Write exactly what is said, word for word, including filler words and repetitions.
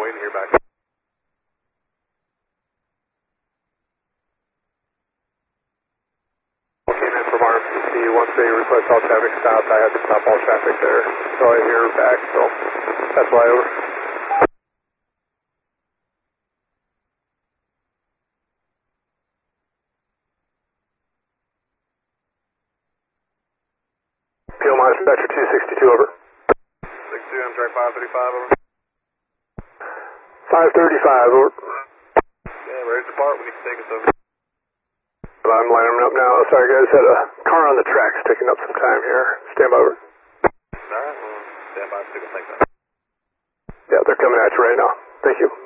waiting to hear back. Came in from R M C C. Once they request all traffic stopped, I had to stop all traffic there. So I hear back, so that's why over. P O minus Dispatcher two sixty-two, over. sixty-two, I'm track five thirty-five, over. five thirty-five, over. Yeah, ready to depart, we need to take us over. I'm lining up now. Sorry guys, had a car on the tracks taking up some time here. Stand by, over. Alright, well, stand by, see what take that. Yeah, they're coming at you right now. Thank you.